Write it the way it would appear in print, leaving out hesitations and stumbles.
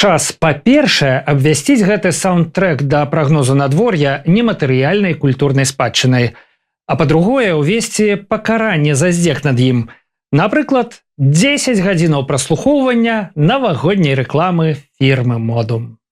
Час, па-першае, абвясціць гэты саундтрэк да прагнозу надвор'я нематэрыяльнай культурнай спадчынай, а па-другое, увесці пакаранне за здзек над ім. Напрыклад, 10 гадзінаў праслухоўвання навагодняй рэкламы фірмы Модум.